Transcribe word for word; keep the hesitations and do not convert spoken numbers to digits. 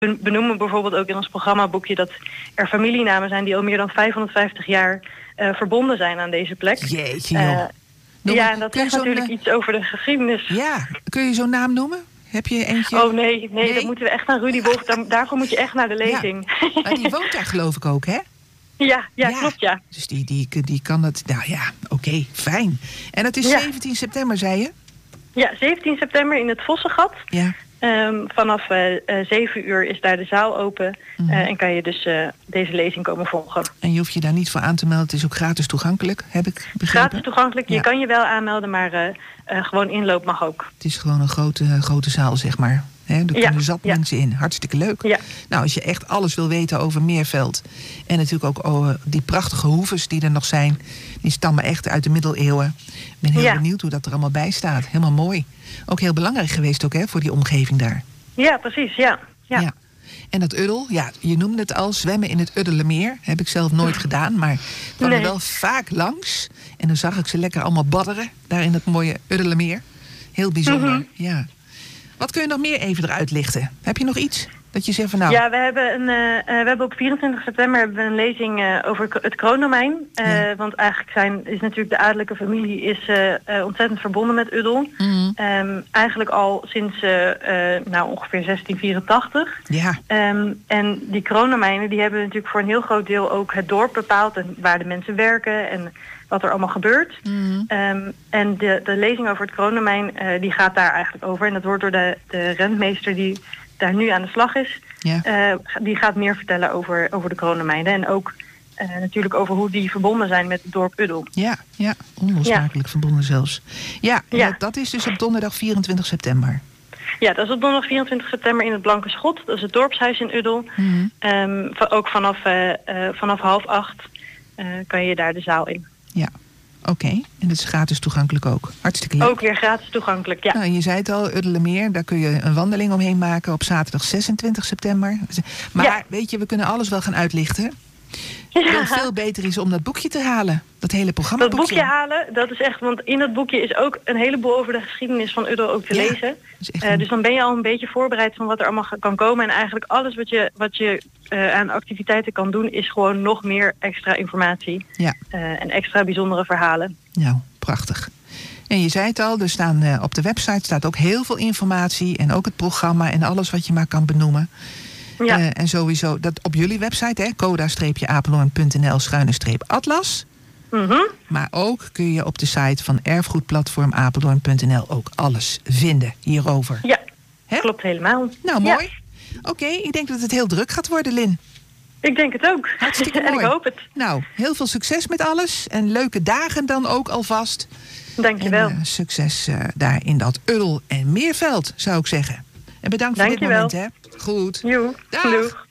benoemen bijvoorbeeld ook in ons programmaboekje dat er familienamen zijn die al meer dan vijfhonderdvijftig jaar uh, verbonden zijn aan deze plek. Jeetje, joh. Uh, Noem, ja, en dat zegt natuurlijk uh, iets over de geschiedenis. Ja, kun je zo'n naam noemen? Heb je eentje? Oh nee, nee, nee? Dan moeten we echt naar Rudy Wolf. Dan, daarvoor moet je echt naar de lezing. Ja. Maar die woont daar geloof ik ook, hè? Ja, ja, ja, klopt, ja. Dus die, die, die kan het... Nou ja, oké, okay, fijn. En dat is ja. zeventien september, zei je? Ja, zeventien september in het Vossengat. Ja. Um, vanaf uh, uh, zeven uur is daar de zaal open. Mm-hmm. Uh, en kan je dus uh, deze lezing komen volgen. En je hoeft je daar niet voor aan te melden. Het is ook gratis toegankelijk, heb ik begrepen. Gratis toegankelijk. Ja. Je kan je wel aanmelden, maar uh, uh, gewoon inloop mag ook. Het is gewoon een grote, uh, grote zaal, zeg maar. He, er kunnen ja. zat ja. mensen in. Hartstikke leuk. Ja. Nou, als je echt alles wil weten over Meerveld... en natuurlijk ook over die prachtige hoeves die er nog zijn... die stammen echt uit de middeleeuwen. Ik ben heel ja. benieuwd hoe dat er allemaal bij staat. Helemaal mooi. Ook heel belangrijk geweest ook, hè, voor die omgeving daar. Ja, precies, ja. ja. ja. En dat Uddel, ja, je noemde het al, zwemmen in het Uddelermeer. Heb ik zelf nooit gedaan, maar ik kwam nee. er wel vaak langs. En dan zag ik ze lekker allemaal badderen, daar in het mooie Uddelermeer. Heel bijzonder, mm-hmm. ja. Wat kun je nog meer even eruit lichten? Heb je nog iets dat je zegt van nou... Ja, we hebben, een, uh, uh, we hebben op vierentwintig september hebben we een lezing uh, over het kroondomein. Uh, ja. Want eigenlijk zijn, is natuurlijk de adellijke familie is, uh, uh, ontzettend verbonden met Uddel. Mm-hmm. Um, eigenlijk al sinds uh, uh, nou, ongeveer zestien vierentachtig. Ja. Um, en die kroondomeinen die hebben natuurlijk voor een heel groot deel ook het dorp bepaald. En waar de mensen werken en wat er allemaal gebeurt. Mm-hmm. Um, en de, de lezing over het kroondomein uh, die gaat daar eigenlijk over. En dat wordt door de, de rentmeester die daar nu aan de slag is. Ja. Uh, die gaat meer vertellen over, over de kroondomeinen. En ook uh, natuurlijk over hoe die verbonden zijn met het dorp Uddel. Ja, ja, onlosmakelijk ja. verbonden zelfs. Ja, ja. Dat, dat is dus op donderdag vierentwintig september. Ja, dat is op donderdag vierentwintig september in het Blanke Schot. Dat is het dorpshuis in Uddel. Mm-hmm. Um, ook vanaf, uh, uh, vanaf half acht uh, kan je daar de zaal in. Ja, oké. Okay. En dat is gratis toegankelijk ook. Hartstikke leuk. Ook weer gratis toegankelijk, ja. Nou, je zei het al, Uddelermeer, daar kun je een wandeling omheen maken op zaterdag zesentwintig september. Maar ja. weet je, we kunnen alles wel gaan uitlichten. Ja. Wat veel beter is om dat boekje te halen. Dat hele programma Dat boekje halen, dat is echt... Want in dat boekje is ook een heleboel over de geschiedenis van Uddel ook te ja, lezen. Uh, een... Dus dan ben je al een beetje voorbereid van wat er allemaal kan komen. En eigenlijk alles wat je, wat je uh, aan activiteiten kan doen... is gewoon nog meer extra informatie. Ja. Uh, en extra bijzondere verhalen. Nou, prachtig. En je zei het al, er staan, uh, op de website staat ook heel veel informatie... en ook het programma en alles wat je maar kan benoemen... Ja. Uh, en sowieso, dat op jullie website, hè, coda-apeldoorn.nl schuine-atlas. Mm-hmm. Maar ook kun je op de site van erfgoedplatform apeldoorn punt n l ook alles vinden hierover. Ja, hè? Klopt helemaal. Nou, mooi. Ja. Oké, okay, ik denk dat het heel druk gaat worden, Lin. Ik denk het ook. Hartstikke mooi. En ik hoop het. Nou, heel veel succes met alles. En leuke dagen dan ook alvast. Dank je wel. En uh, succes uh, daar in dat Uddel en Meerveld, zou ik zeggen. En bedankt voor Dank dit moment, hè. Goed. Joe. Dag. Doeg.